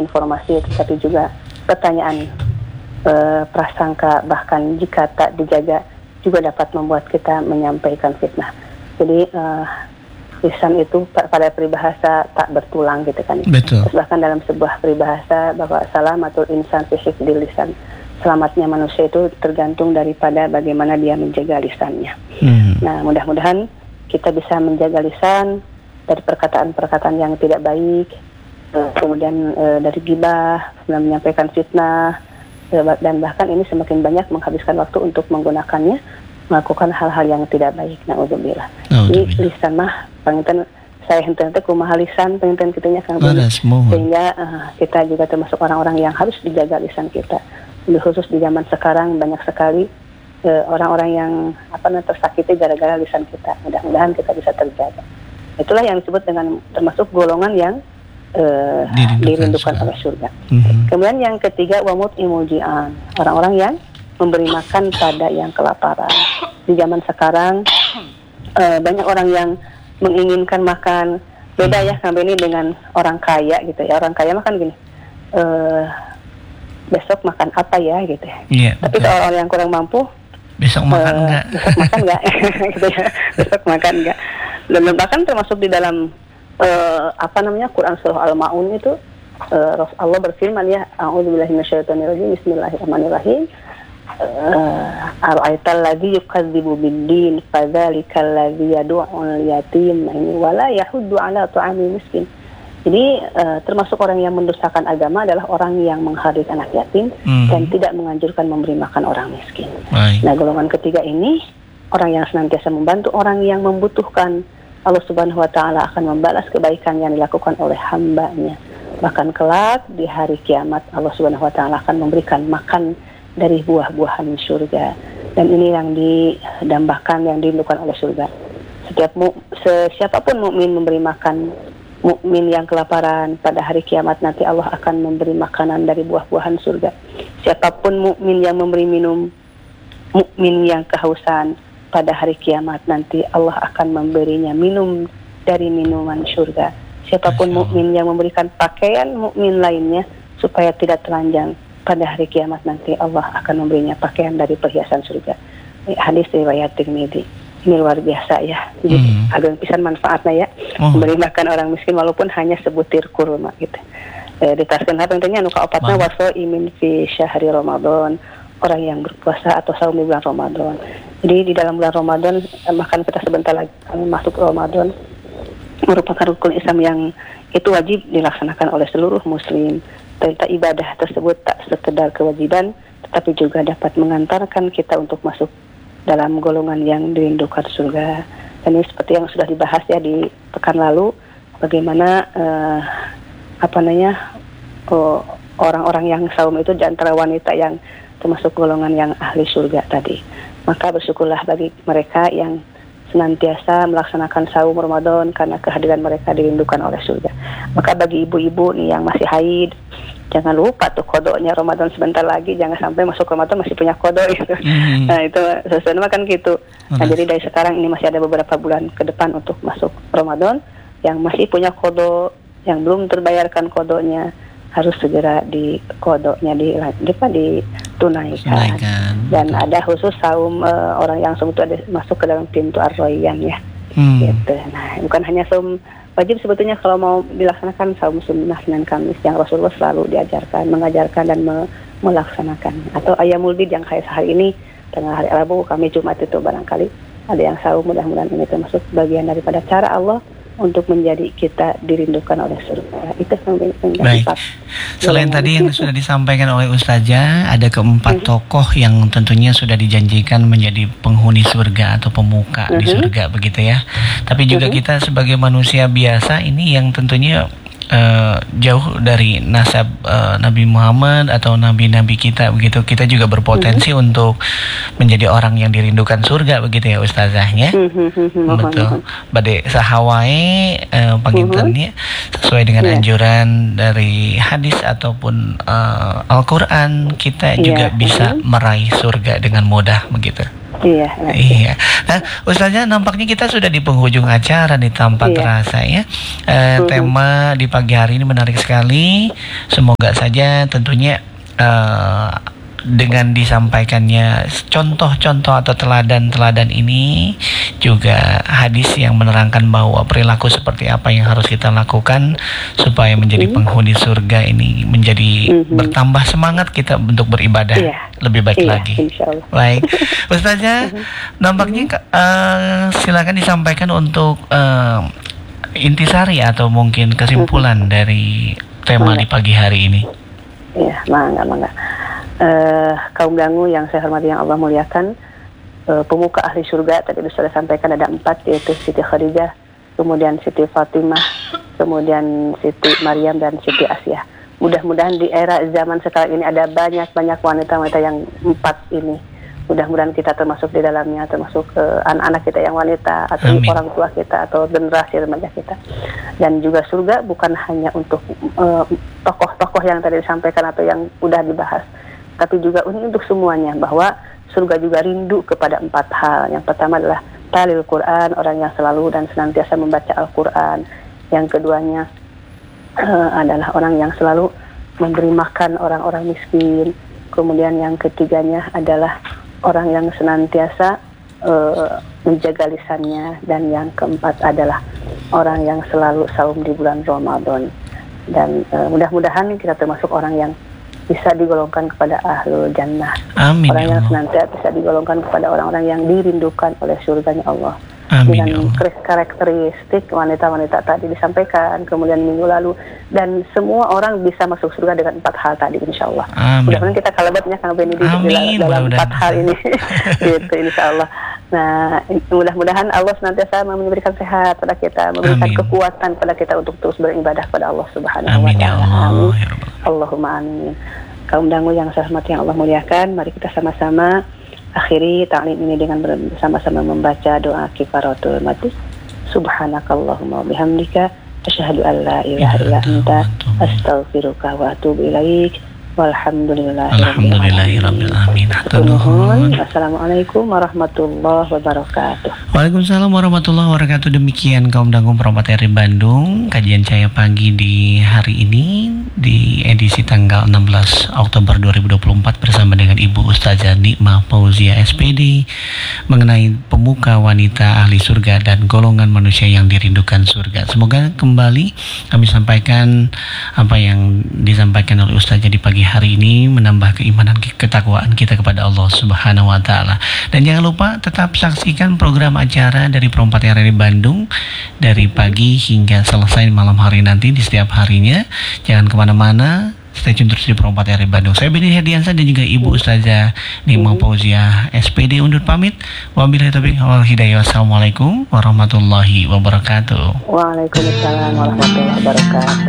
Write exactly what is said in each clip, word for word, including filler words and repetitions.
informasi, tetapi juga pertanyaan, uh, prasangka, bahkan jika tak dijaga juga dapat membuat kita menyampaikan fitnah. Jadi uh, lisan itu pada peribahasa tak bertulang gitu kan. Betul. Terus bahkan dalam sebuah peribahasa bahwa salamatul insan fi hifdzil lisan, selamatnya manusia itu tergantung daripada bagaimana dia menjaga lisannya. Hmm. Nah, mudah-mudahan kita bisa menjaga lisan dari perkataan-perkataan yang tidak baik, kemudian e, dari ghibah, kemudian menyampaikan fitnah, e, dan bahkan ini semakin banyak menghabiskan waktu untuk menggunakannya melakukan hal-hal yang tidak baik. Na'udzubillah. Oh, Jadi lisan mah panginten saya henteu-henteu kumaha lisan panginten kitanya Kang Beni. Sehingga uh, kita juga termasuk orang-orang yang harus dijaga lisan kita. Lebih khusus di zaman sekarang banyak sekali uh, orang-orang yang apa namanya tersakiti gara-gara lisan kita. Mudah-mudahan kita bisa terjaga. Itulah yang disebut dengan termasuk golongan yang uh, dirindukan oleh surga. Mm-hmm. Kemudian yang ketiga wamut imujian, orang-orang yang memberi makan pada yang kelaparan. Di zaman sekarang uh, banyak orang yang menginginkan makan. Beda ya Kang Beni dengan orang kaya gitu ya. Orang kaya makan gini, uh, besok makan apa ya gitu ya. Yeah, tapi kalau orang yang kurang mampu, besok makan uh, enggak? Besok makan enggak? gitu ya. Besok makan enggak? Dan bahkan termasuk di dalam uh, apa namanya Quran surah Al-Maun itu uh, Allah berfirman ya, a'udzubillahi minasyaitonirrajim, bismillahirrahmanirrahim. Ara'aital ladzi yukadzibu bid-din fadzalikal ladzi yad'ul yatim wa la yahuddu 'ala ta'amil miskin. Jadi uh, termasuk orang yang mendustakan agama adalah orang yang menghardik anak yatim hmm. dan tidak menganjurkan memberi makan orang miskin. Baik. Nah, golongan ketiga ini orang yang senantiasa membantu orang yang membutuhkan. Allah Subhanahu wa taala akan membalas kebaikan yang dilakukan oleh hamba-Nya. Bahkan kelak di hari kiamat Allah Subhanahu wa taala akan memberikan makan dari buah-buahan surga, dan ini yang didambakan, yang dirindukan oleh surga. Setiap mu, siapapun mukmin memberi makan mukmin yang kelaparan, pada hari kiamat nanti Allah akan memberi makanan dari buah-buahan surga. Siapapun mukmin yang memberi minum mukmin yang kehausan, pada hari kiamat nanti Allah akan memberinya minum dari minuman surga. Siapapun mukmin yang memberikan pakaian mukmin lainnya supaya tidak telanjang, pada hari kiamat nanti Allah akan memberinya pakaian dari perhiasan surga. Hadis riwayat Tirmidzi. Ini luar biasa ya. Jadi hmm. agak pisan manfaatnya ya. Oh. Memberi makan orang miskin walaupun hanya sebutir kurma gitu. Eh, ditaskeun apa intinya anu kaopatna waso imin fi syahri Ramadan, orang yang berpuasa atau saum di bulan Ramadan. Jadi di dalam bulan Ramadan, eh, bahkan kita sebentar lagi masuk Ramadan, merupakan rukun Islam yang itu wajib dilaksanakan oleh seluruh muslim. Perintah ibadah tersebut tak sekedar kewajiban, tetapi juga dapat mengantarkan kita untuk masuk dalam golongan yang dirindukan surga. Dan ini seperti yang sudah dibahas ya di pekan lalu, bagaimana uh, apa namanya oh, orang-orang yang saum itu di antara wanita yang termasuk golongan yang ahli surga tadi. Maka bersyukurlah bagi mereka yang senantiasa melaksanakan saum Ramadan karena kehadiran mereka dirindukan oleh surga. Maka bagi ibu-ibu nih yang masih haid, jangan lupa tuh kodonya Ramadan sebentar lagi, jangan sampai masuk Ramadan masih punya kodo gitu. Mm-hmm. Nah itu sesuatu kan gitu. Nah mm-hmm. jadi dari sekarang ini masih ada beberapa bulan ke depan untuk masuk Ramadan, yang masih punya kodo, yang belum terbayarkan kodonya, harus segera di kodonya di di ditunaikan. Dan betul. Ada khusus saum uh, orang yang saum itu ada masuk ke dalam pintu ar-Rayyan ya. Hmm. Gitu. Nah, bukan hanya saum wajib sebetulnya kalau mau dilaksanakan saum sunnah Senin Kamis yang Rasulullah selalu diajarkan, mengajarkan dan me- melaksanakan. Atau Ayyamul Bid yang kayak hari ini, tengah hari Rabu, kami Jumat itu barangkali ada yang saum, mudah-mudahan ini termasuk bagian daripada cara Allah untuk menjadi kita dirindukan oleh surga. Itu yang baik. Selain tadi yang sudah disampaikan oleh Ustazah, ada keempat uh-huh. tokoh yang tentunya sudah dijanjikan menjadi penghuni surga atau pemuka uh-huh. di surga begitu ya. Tapi juga uh-huh. kita sebagai manusia biasa ini yang tentunya Uh, jauh dari nasab uh, Nabi Muhammad atau nabi-nabi kita begitu, kita juga berpotensi mm-hmm. untuk menjadi orang yang dirindukan surga begitu ya Ustazahnya. Mm-hmm. Betul. Bade sahawae uh, pangintennya sesuai dengan yeah. anjuran dari hadis ataupun uh, Al-Qur'an, kita yeah. juga bisa mm-hmm. meraih surga dengan mudah begitu. Iya. Iya. Nah, Ustazah, nampaknya kita sudah di penghujung acara nih tanpa Iya. terasa ya. Eh, Mhm. Tema di pagi hari ini menarik sekali. Semoga saja tentunya eh, dengan disampaikannya contoh-contoh atau teladan-teladan ini juga hadis yang menerangkan bahwa perilaku seperti apa yang harus kita lakukan supaya menjadi penghuni surga ini menjadi Mhm. bertambah semangat kita untuk beribadah Iya. lebih baik Iya, lagi. insyaallah. Baik, Ustazah, nampaknya uh, silakan disampaikan untuk uh, intisari atau mungkin kesimpulan dari tema Mangga. di pagi hari ini. Iya, mangga, mangga. Eh, kaum dangu yang saya hormati, yang Allah muliakan, eh, pemuka ahli surga tadi sudah sampaikan ada empat, yaitu Siti Khadijah, kemudian Siti Fatimah, kemudian Siti Maryam dan Siti Asyah. Mudah-mudahan di era zaman sekarang ini ada banyak-banyak wanita-wanita yang empat ini. Mudah-mudahan kita termasuk di dalamnya, termasuk uh, anak-anak kita yang wanita, atau Amin. orang tua kita, atau generasi remaja kita. Dan juga surga bukan hanya untuk uh, tokoh-tokoh yang tadi disampaikan atau yang udah dibahas, tapi juga ini untuk semuanya, bahwa surga juga rindu kepada empat hal. Yang pertama adalah talil Quran, orang yang selalu dan senantiasa membaca Al-Quran. Yang keduanya uh, adalah orang yang selalu memberi makan orang-orang miskin. Kemudian yang ketiganya adalah orang yang senantiasa uh, menjaga lisannya. Dan yang keempat adalah orang yang selalu saum di bulan Ramadan. Dan uh, mudah-mudahan kita termasuk orang yang bisa digolongkan kepada ahlul jannah. Amin. Orang Ya yang Allah. senantiasa bisa digolongkan kepada orang-orang yang dirindukan oleh surganya Allah. Amin. Ya Dengan Allah. karakteristik wanita-wanita tadi disampaikan, kemudian minggu lalu, dan semua orang bisa masuk surga dengan empat hal tadi, insya Allah. Amin. Mudah-mudahan kita kalabatnya Kang Benny di Amin, dalam mudah-mudahan. empat hal ini, gitu, insya Allah. Nah, mudah-mudahan Allah senantiasa memberikan sehat pada kita, memberikan Amin. kekuatan pada kita untuk terus beribadah pada Allah Subhanahu wa Amin ya Ta'ala. Allah. Amin. Ya Rabbal. Allahumma amin. Kaum dangu yang saya hormati, yang Allah muliakan, mari kita sama-sama akhiri ta'lim ini dengan bersama-sama membaca doa kifaratul majlis. Subhanakallahumma wa bihamdika asyhadu an la ilaha illa anta astaghfiruka wa atubu ilaik. Alhamdulillahirabbil alamin. Nuhun. Assalamualaikum warahmatullahi wabarakatuh. Waalaikumsalam warahmatullahi wabarakatuh. Demikian kaum dangu Perompak R I Bandung, kajian Cahaya Pagi di hari ini di edisi tanggal enam belas Oktober dua ribu dua puluh empat bersama dengan Ibu Ustazah Nikmah Fauzia S P D mengenai pemuka wanita ahli surga dan golongan manusia yang dirindukan surga. Semoga kembali kami sampaikan apa yang disampaikan oleh Ustazah di pagi hari ini menambah keimanan ketakwaan kita kepada Allah Subhanahu wa Ta'ala. Dan jangan lupa tetap saksikan program acara dari Perompak R I Bandung dari pagi hingga selesai malam hari nanti di setiap harinya. Jangan kemana-mana, stay tune terus di Perompak R I Bandung. Saya Benny Herdiansyah dan juga Ibu Ustazah Nikmah Fauzia S P D undur pamit. Wabillahi taufiq wal hidayah. Wassalamualaikum warahmatullahi wabarakatuh. Waalaikumsalam warahmatullahi wabarakatuh.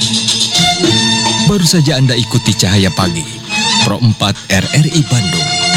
Baru saja Anda ikuti Cahaya Pagi, Pro empat R R I Bandung.